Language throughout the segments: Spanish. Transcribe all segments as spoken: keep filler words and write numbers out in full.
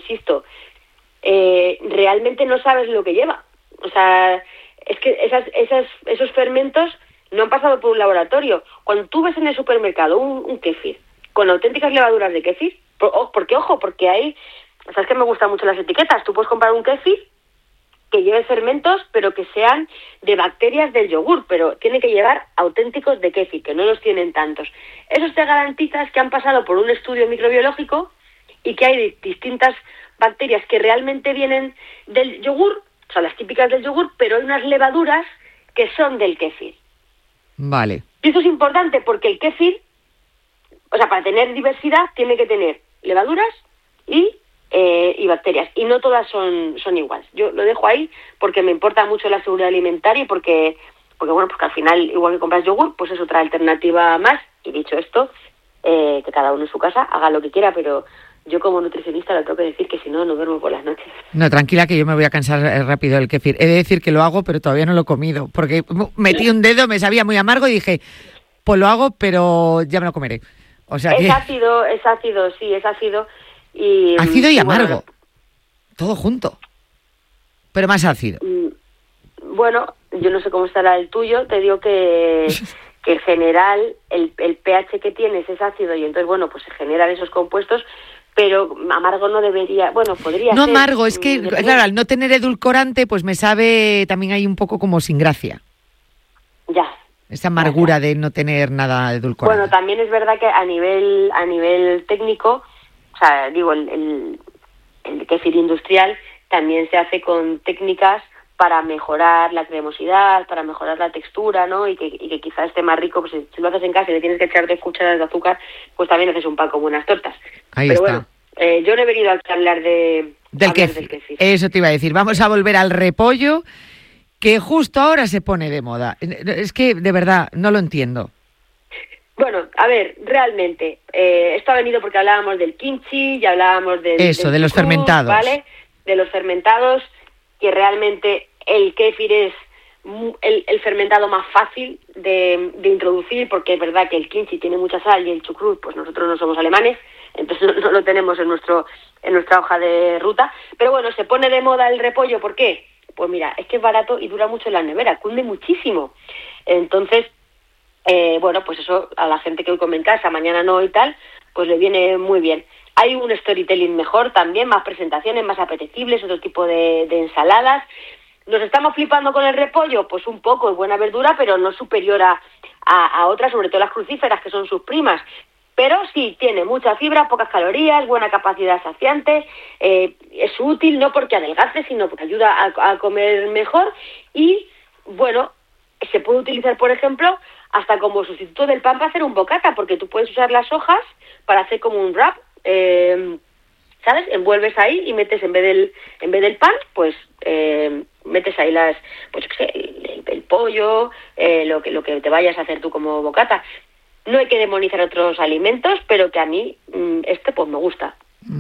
insisto, eh, realmente no sabes lo que lleva. O sea, es que esas, esas, esos fermentos no han pasado por un laboratorio. Cuando tú ves en el supermercado un, un kéfir con auténticas levaduras de kéfir, por, oh, porque ojo, porque hay, sabes que me gustan mucho las etiquetas, tú puedes comprar un kéfir que lleve fermentos, pero que sean de bacterias del yogur, pero tiene que llevar auténticos de kéfir, que no los tienen tantos. Eso te garantiza que han pasado por un estudio microbiológico y que hay distintas bacterias que realmente vienen del yogur, o sea, las típicas del yogur, pero hay unas levaduras que son del kéfir. Vale. Y eso es importante porque el kéfir, o sea, para tener diversidad, tiene que tener levaduras y Eh, y bacterias, y no todas son son iguales. Yo lo dejo ahí porque me importa mucho la seguridad alimentaria y porque, porque bueno, porque al final, igual que compras yogur, pues es otra alternativa más. Y dicho esto, eh, que cada uno en su casa haga lo que quiera, pero yo como nutricionista le tengo que decir que si no, no duermo por las noches. No, tranquila, que yo me voy a cansar rápido del kéfir. He de decir que lo hago, pero todavía no lo he comido, porque metí un dedo, me sabía muy amargo y dije, pues lo hago, pero ya me lo comeré. O sea es que... ácido, es ácido, sí, es ácido. Y, ácido y, y bueno, amargo, todo junto, pero más ácido. Bueno, yo no sé cómo estará el tuyo, te digo que, que en general el, el pH que tienes es ácido y entonces, bueno, pues se generan esos compuestos, pero amargo no debería, bueno, podría no ser. No amargo, es que, depende. Claro, al no tener edulcorante, pues me sabe también ahí un poco como sin gracia. Ya. Esa amargura ya, ya. de no tener nada edulcorante. Bueno, también es verdad que a nivel, a nivel técnico, o sea, digo, el, el, el kéfir industrial también se hace con técnicas para mejorar la cremosidad, para mejorar la textura, ¿no? Y que, y que quizás esté más rico, pues si, si lo haces en casa y le tienes que echar tres cucharadas de azúcar, pues también haces un pan con buenas tortas. Ahí Pero está. Bueno, eh, yo no he venido a hablar de... Del kéfir. del kéfir. Eso te iba a decir. Vamos a volver al repollo, que justo ahora se pone de moda. Es que, de verdad, no lo entiendo. Bueno, a ver, realmente, eh, esto ha venido porque hablábamos del kimchi y hablábamos del... Eso, del de los chucrut, fermentados. ¿Vale? De los fermentados, que realmente el kéfir es el, el fermentado más fácil de, de introducir, porque es verdad que el kimchi tiene mucha sal y el chucrut, pues nosotros no somos alemanes, entonces no, no lo tenemos en nuestro en nuestra hoja de ruta. Pero bueno, se pone de moda el repollo, ¿por qué? Pues mira, es que es barato y dura mucho en la nevera, cunde muchísimo. Entonces... Eh, bueno, pues eso a la gente que hoy come en casa, mañana no y tal, pues le viene muy bien. Hay un storytelling mejor también, más presentaciones, más apetecibles, otro tipo de, de ensaladas. ¿Nos estamos flipando con el repollo? Pues un poco, es buena verdura, pero no superior a, a, a otras, sobre todo las crucíferas, que son sus primas. Pero sí, tiene mucha fibra, pocas calorías, buena capacidad saciante, eh, es útil no porque adelgace, sino porque ayuda a, a comer mejor y, bueno, se puede utilizar, por ejemplo, hasta como sustituto del pan para hacer un bocata, porque tú puedes usar las hojas para hacer como un wrap, eh, ¿sabes? Envuelves ahí y metes en vez del en vez del pan, pues eh, metes ahí las, pues qué sé, el, el pollo, eh, lo que lo que te vayas a hacer tú como bocata. No hay que demonizar otros alimentos, pero que a mí este pues me gusta.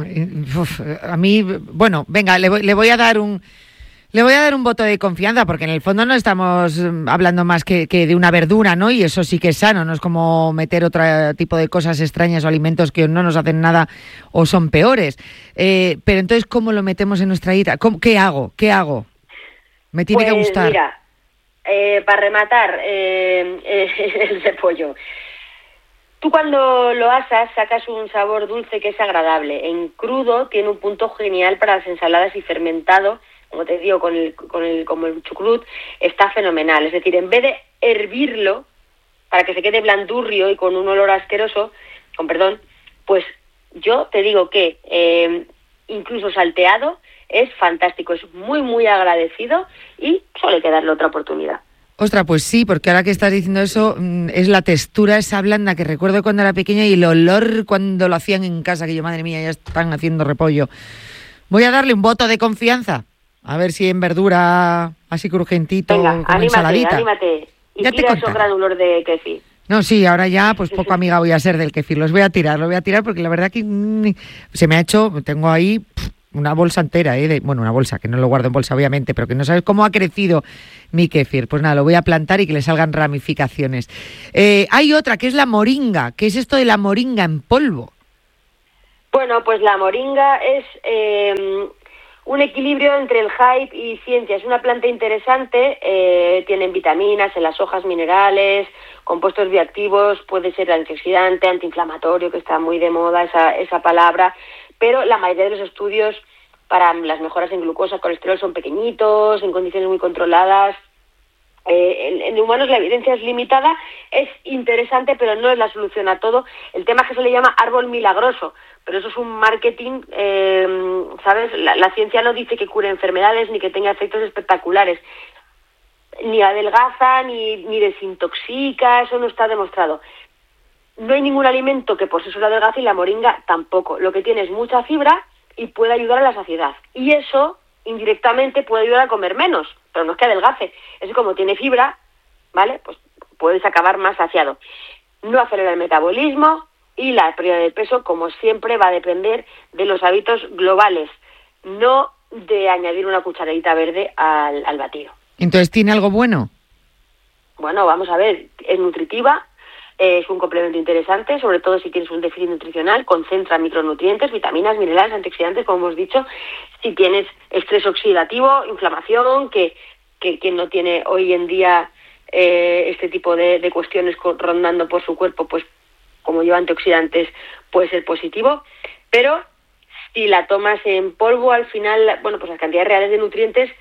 Uf, a mí, bueno, venga, le voy, le voy a dar un Le voy a dar un voto de confianza, porque en el fondo no estamos hablando más que, que de una verdura, ¿no? Y eso sí que es sano, no es como meter otro tipo de cosas extrañas o alimentos que no nos hacen nada o son peores. Eh, pero entonces, ¿cómo lo metemos en nuestra dieta? ¿Cómo, ¿Qué hago? ¿Qué hago? Me tiene pues, que gustar. Mira, eh, para rematar eh, eh, el repollo. Tú cuando lo asas sacas un sabor dulce que es agradable. En crudo tiene un punto genial para las ensaladas y fermentado, como te digo, con el, con el, como el chucrut, está fenomenal. Es decir, en vez de hervirlo para que se quede blandurrio y con un olor asqueroso, con perdón, pues yo te digo que eh, incluso salteado es fantástico, es muy, muy agradecido y solo hay que darle otra oportunidad. Ostras, pues sí, porque ahora que estás diciendo eso, es la textura esa blanda que recuerdo cuando era pequeña y el olor cuando lo hacían en casa, que yo, madre mía, ya están haciendo repollo. Voy a darle un voto de confianza. A ver si en verdura así crujentito, venga, como anímate, ensaladita. anímate. Y ya tira esos granulos de kéfir. No, sí, ahora ya pues poco amiga voy a ser del kéfir. Los voy a tirar, los voy a tirar porque la verdad que mmm, se me ha hecho, tengo ahí pff, una bolsa entera, ¿eh? De, bueno, una bolsa, que no lo guardo en bolsa obviamente, pero que no sabes cómo ha crecido mi kéfir. Pues nada, lo voy a plantar y que le salgan ramificaciones. Eh, hay otra, que es la moringa. ¿Qué es esto de la moringa en polvo? Bueno, pues la moringa es... Eh, un equilibrio entre el hype y ciencia. Es una planta interesante, eh, tienen vitaminas en las hojas, minerales, compuestos bioactivos, puede ser antioxidante, antiinflamatorio, que está muy de moda esa, esa palabra, pero la mayoría de los estudios para las mejoras en glucosa, colesterol son pequeñitos, en condiciones muy controladas. Eh, en, en humanos la evidencia es limitada, es interesante, pero no es la solución a todo. El tema es que se le llama árbol milagroso, pero eso es un marketing, eh, ¿sabes? La, la ciencia no dice que cure enfermedades ni que tenga efectos espectaculares. Ni adelgaza, ni, ni desintoxica, eso no está demostrado. No hay ningún alimento que por sí solo adelgace y la moringa tampoco. Lo que tiene es mucha fibra y puede ayudar a la saciedad. Y eso, indirectamente, puede ayudar a comer menos, pero no es que adelgace. Es como tiene fibra, ¿vale? Pues puedes acabar más saciado. No acelera el metabolismo y la pérdida de peso, como siempre, va a depender de los hábitos globales, no de añadir una cucharadita verde al, al batido. Entonces, ¿tiene algo bueno? Bueno, vamos a ver, es nutritiva, eh, es un complemento interesante, sobre todo si tienes un déficit nutricional, concentra micronutrientes, vitaminas, minerales, antioxidantes, como hemos dicho. Si tienes estrés oxidativo, inflamación, que, que, que no tiene hoy en día eh, este tipo de, de cuestiones rondando por su cuerpo, pues como lleva antioxidantes, puede ser positivo, pero si la tomas en polvo, al final, bueno, pues las cantidades reales de nutrientes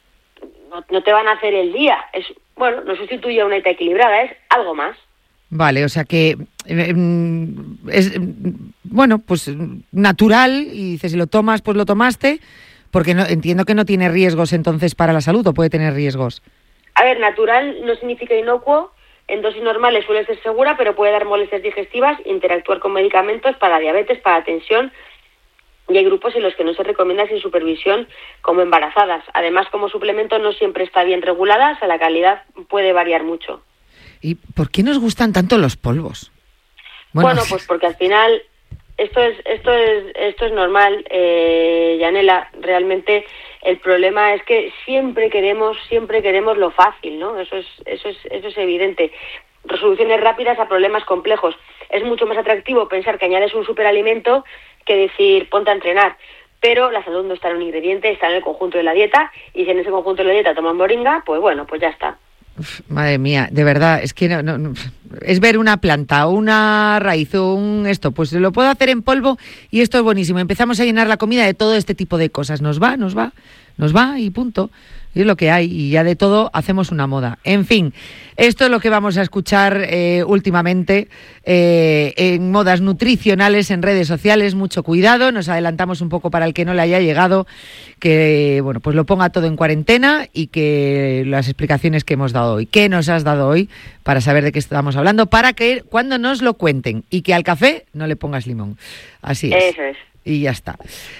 No, no te van a hacer el día. Es, bueno, no sustituye a una dieta equilibrada, es algo más. Vale, o sea que eh, es, bueno, pues natural, y dices, si lo tomas, pues lo tomaste, porque no, entiendo que no tiene riesgos entonces para la salud, o puede tener riesgos. A ver, natural no significa inocuo, en dosis normales suele ser segura, pero puede dar molestias digestivas, interactuar con medicamentos para diabetes, para tensión, y hay grupos en los que no se recomienda sin supervisión, como embarazadas. Además, como suplemento no siempre está bien regulada, o sea, la calidad puede variar mucho. ¿Y por qué nos gustan tanto los polvos? Bueno, bueno pues porque al final esto es esto es esto es normal, eh, Yanela. Realmente el problema es que siempre queremos siempre queremos lo fácil, ¿no? Eso es eso es eso es evidente. Resoluciones rápidas a problemas complejos. Es mucho más atractivo pensar que añades un superalimento que decir ponte a entrenar, pero la salud no está en un ingrediente, está en el conjunto de la dieta, y si en ese conjunto de la dieta tomas moringa, pues bueno, pues ya está. Uf, madre mía, de verdad, es que no, no, no, es ver una planta, una raíz o un esto, pues lo puedo hacer en polvo y esto es buenísimo. Empezamos a llenar la comida de todo este tipo de cosas, nos va, nos va, nos va y punto. Y es lo que hay, y ya de todo hacemos una moda. En fin, esto es lo que vamos a escuchar eh, últimamente eh, en modas nutricionales en redes sociales. Mucho cuidado, nos adelantamos un poco para el que no le haya llegado, que bueno, pues lo ponga todo en cuarentena, y que las explicaciones que hemos dado hoy, que nos has dado hoy, para saber de qué estamos hablando, para que cuando nos lo cuenten, y que al café no le pongas limón. Así es. Eso es. Y ya está.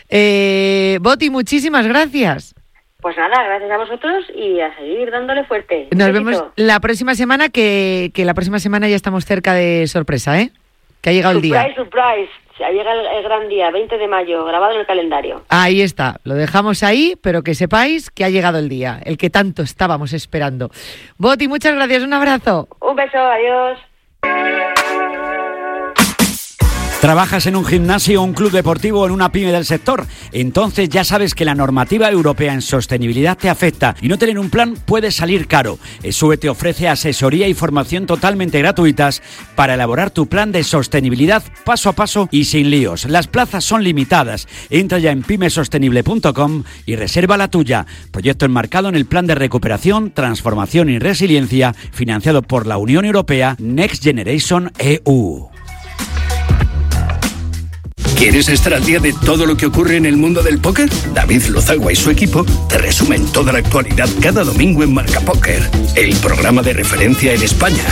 Eh, Boti, muchísimas gracias. Pues nada, gracias a vosotros y a seguir dándole fuerte. Nos vemos la próxima semana, que, que la próxima semana ya estamos cerca de sorpresa, ¿eh? Que ha llegado surprise, el día. Surprise, surprise. Llega el, el gran día, veinte de mayo, grabado en el calendario. Ahí está, lo dejamos ahí, pero que sepáis que ha llegado el día, el que tanto estábamos esperando. Boti, muchas gracias, un abrazo. Un beso, adiós. ¿Trabajas en un gimnasio, un club deportivo o en una pyme del sector? Entonces ya sabes que la normativa europea en sostenibilidad te afecta, y no tener un plan puede salir caro. ESUE te ofrece asesoría y formación totalmente gratuitas para elaborar tu plan de sostenibilidad paso a paso y sin líos. Las plazas son limitadas. Entra ya en pymesostenible punto com y reserva la tuya. Proyecto enmarcado en el Plan de Recuperación, Transformación y Resiliencia, financiado por la Unión Europea Next Generation E U. ¿Quieres estar al día de todo lo que ocurre en el mundo del póker? David Lozagua y su equipo te resumen toda la actualidad cada domingo en Marca Póker, el programa de referencia en España.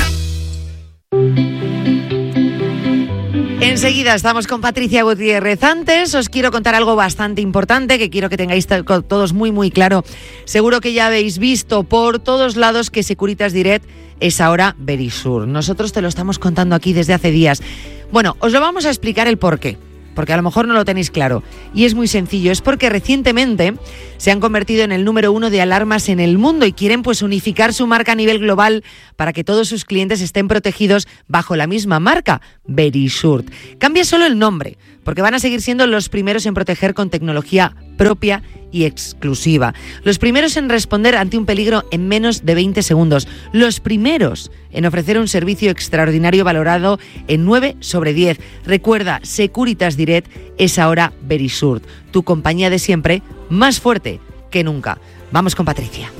Enseguida estamos con Patricia Gutiérrez. Antes os quiero contar algo bastante importante que quiero que tengáis todos muy muy claro. Seguro que ya habéis visto por todos lados que Securitas Direct es ahora Verisur. Nosotros te lo estamos contando aquí desde hace días. Bueno, os lo vamos a explicar el porqué, porque a lo mejor no lo tenéis claro. Y es muy sencillo, es porque recientemente se han convertido en el número uno de alarmas en el mundo y quieren pues unificar su marca a nivel global para que todos sus clientes estén protegidos bajo la misma marca, Verisur. Cambia solo el nombre, porque van a seguir siendo los primeros en proteger con tecnología propia y exclusiva. Los primeros en responder ante un peligro en menos de veinte segundos. Los primeros en ofrecer un servicio extraordinario valorado en nueve sobre diez. Recuerda, Securitas Direct es ahora Verisurt, tu compañía de siempre, más fuerte que nunca. Vamos con Patricia.